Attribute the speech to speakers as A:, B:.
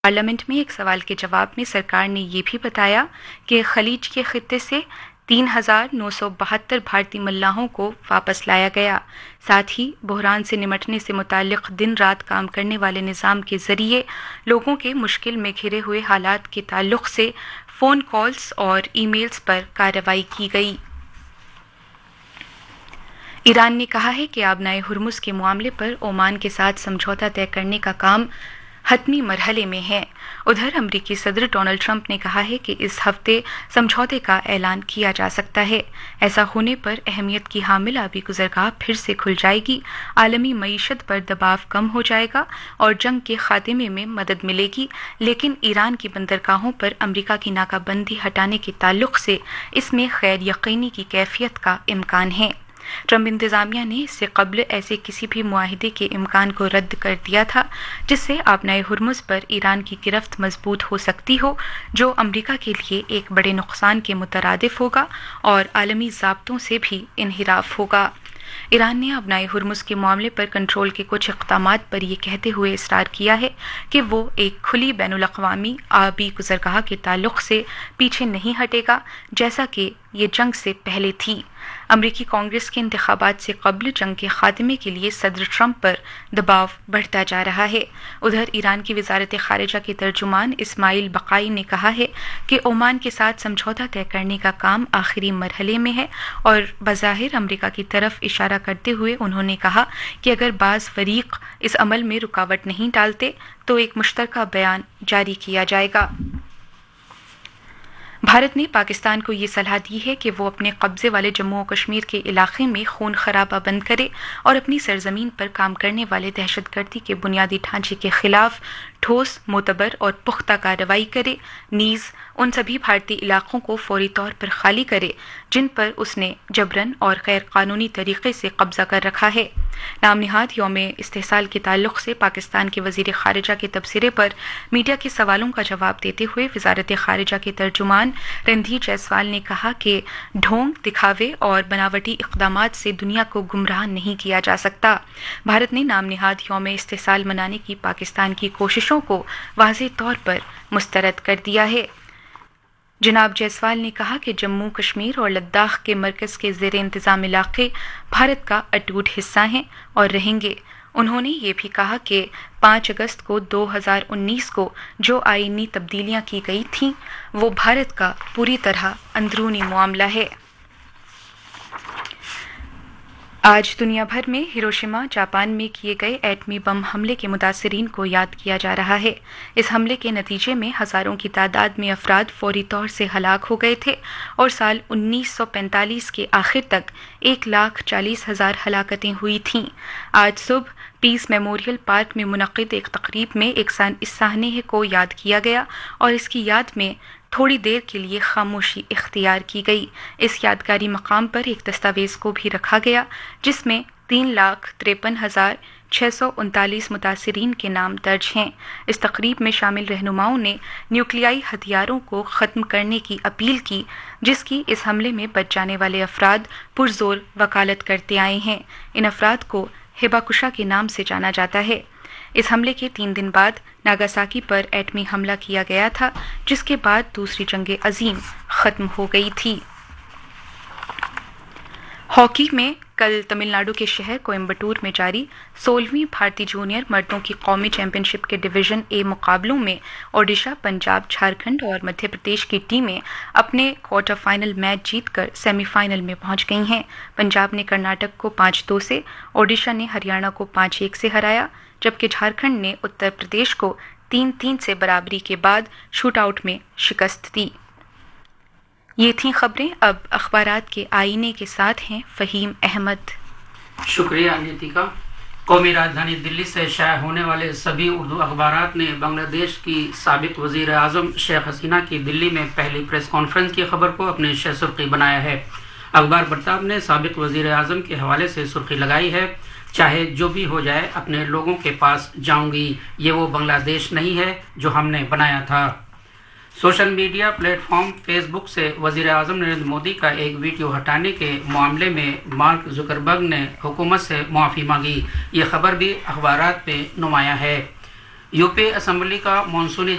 A: Parliament میں ایک سوال کے جواب میں سرکار نے یہ بھی بتایا کہ خلیج کے خطے سے 3,972 بھارتی ملاحوں کو واپس لایا گیا. ساتھ ہی بحران سے نمٹنے سے متعلق دن رات کام کرنے والے نظام کے ذریعے لوگوں کے مشکل میں گھرے ہوئے حالات کے تعلق سے فون کالز اور ای میلز پر کارروائی کی گئی. ایران نے کہا ہے کہ آبنائے ہرمز کے معاملے پر عمان کے ساتھ سمجھوتہ طے کرنے کا کام حتمی مرحلے میں ہے. ادھر امریکی صدر ڈونلڈ ٹرمپ نے کہا ہے کہ اس ہفتے سمجھوتے کا اعلان کیا جا سکتا ہے. ایسا ہونے پر اہمیت کی حامل آبی گزرگاہ پھر سے کھل جائے گی، عالمی معیشت پر دباؤ کم ہو جائے گا اور جنگ کے خاتمے میں مدد ملے گی. لیکن ایران کی بندرگاہوں پر امریکہ کی ناکہ بندی ہٹانے کے تعلق سے اس میں غیر یقینی کی کیفیت کا امکان ہے. ٹرمپ انتظامیہ نے اس سے قبل ایسے کسی بھی معاہدے کے امکان کو رد کر دیا تھا جس سے آبنائے ہرمز پر ایران کی گرفت مضبوط ہو سکتی ہو، جو امریکہ کے لیے ایک بڑے نقصان کے مترادف ہوگا اور عالمی ضابطوں سے بھی انحراف ہوگا. ایران نے آبنائے ہرمز کے معاملے پر کنٹرول کے کچھ اقدامات پر یہ کہتے ہوئے اصرار کیا ہے کہ وہ ایک کھلی بین الاقوامی آبی گزرگاہ کے تعلق سے پیچھے نہیں ہٹے گا جیسا کہ یہ جنگ سے پہلے تھی. امریکی کانگریس کے انتخابات سے قبل جنگ کے خاتمے کے لیے صدر ٹرمپ پر دباؤ بڑھتا جا رہا ہے. ادھر ایران کی وزارت خارجہ کے ترجمان اسماعیل بقائی نے کہا ہے کہ عمان کے ساتھ سمجھوتہ طے کرنے کا کام آخری مرحلے میں ہے اور بظاہر امریکہ کی طرف اشارہ کرتے ہوئے انہوں نے کہا کہ اگر بعض فریق اس عمل میں رکاوٹ نہیں ڈالتے تو ایک مشترکہ بیان جاری کیا جائے گا. بھارت نے پاکستان کو یہ صلاح دی ہے کہ وہ اپنے قبضے والے جموں و کشمیر کے علاقے میں خون خرابہ بند کرے اور اپنی سرزمین پر کام کرنے والے دہشت گردی کے بنیادی ڈھانچے کے خلاف ٹھوس، معتبر اور پختہ کارروائی کرے، نیز ان سبھی بھارتی علاقوں کو فوری طور پر خالی کرے جن پر اس نے جبراً اور غیر قانونی طریقے سے قبضہ کر رکھا ہے. نام نہاد یوم استحصال کے تعلق سے پاکستان کے وزیر خارجہ کے تبصرے پر میڈیا کے سوالوں کا جواب دیتے ہوئے وزارت خارجہ کے ترجمان رندھیر جیسوال نے کہا کہ ڈھونگ، دکھاوے اور بناوٹی اقدامات سے دنیا کو گمراہ نہیں کیا جا سکتا. بھارت نے نام نہاد یوم استحصال منانے کی پاکستان کی کوششوں کو واضح طور پر مسترد کر دیا ہے. جناب جیسوال نے کہا کہ جموں کشمیر اور لداخ کے مرکز کے زیر انتظام علاقے بھارت کا اٹوٹ حصہ ہیں اور رہیں گے. انہوں نے یہ بھی کہا کہ 5 اگست کو 2019 کو جو آئینی تبدیلیاں کی گئی تھیں وہ بھارت کا پوری طرح اندرونی معاملہ ہے. آج دنیا بھر میں ہیروشیما، جاپان میں کیے گئے ایٹمی بم حملے کے متاثرین کو یاد کیا جا رہا ہے. اس حملے کے نتیجے میں ہزاروں کی تعداد میں افراد فوری طور سے ہلاک ہو گئے تھے اور سال 1945 کے آخر تک 1,40,000 ہلاکتیں ہوئی تھیں. آج صبح پیس میموریل پارک میں منعقد ایک تقریب میں اس سانحے کو یاد کیا گیا اور اس کی یاد میں تھوڑی دیر کے لیے خاموشی اختیار کی گئی. اس یادگاری مقام پر ایک دستاویز کو بھی رکھا گیا جس میں 3,53,639 متاثرین کے نام درج ہیں. اس تقریب میں شامل رہنماؤں نے نیوکلیائی ہتھیاروں کو ختم کرنے کی اپیل کی جس کی اس حملے میں بچ جانے والے افراد پرزور وکالت کرتے آئے ہیں. ان افراد کو ہباکوشا کے نام سے جانا جاتا ہے. اس حملے کے 3 دن بعد ناگاساکی پر ایٹمی حملہ کیا گیا تھا جس کے بعد دوسری جنگ عظیم ختم ہو گئی تھی. ہاکی میں کل تمل ناڈو کے شہر کوئمبٹور میں جاری 16ویں بھارتی جونیئر مردوں کی قومی چیمپئن شپ کے ڈویژن اے مقابلوں میں اوڈیشہ، پنجاب، جھارکھنڈ اور مدھیہ پردیش کی ٹیمیں اپنے کوارٹر فائنل میچ جیت کر سیمی فائنل میں پہنچ گئی ہیں. پنجاب نے کرناٹک کو 5-2 سے، اوڈیشہ نے ہریانہ کو 5-1 سے ہرایا جبکہ جھارکھنڈ نے اتر پردیش کو 3-3 سے برابری کے بعد شوٹ آؤٹ میں شکست دی. یہ تھیں خبریں. اب اخبارات کے آئینے کے ساتھ ہیں فہیم احمد.
B: شکریہ نیتیکا. قومی راجدھانی دلی سے شائع ہونے والے سبھی اردو اخبارات نے بنگلہ دیش کی سابق وزیر اعظم شیخ حسینہ کی دلی میں پہلی پریس کانفرنس کی خبر کو اپنی شہ سرخی بنایا ہے. اخبار برتاب نے سابق وزیر اعظم کے حوالے سے سرخی لگائی ہے، چاہے جو بھی ہو جائے اپنے لوگوں کے پاس جاؤں گی، یہ وہ بنگلہ دیش نہیں ہے جو ہم نے بنایا تھا. Social media plate form face بک سے وزیر اعظم نریندر مودی کا ایک ویڈیو ہٹانے کے معاملے میں مارک زکربرگ نے حکومت سے معافی مانگی. یہ خبر بھی اخبارات پہ نمایاں ہے. यूपी असम्बली का मानसूनी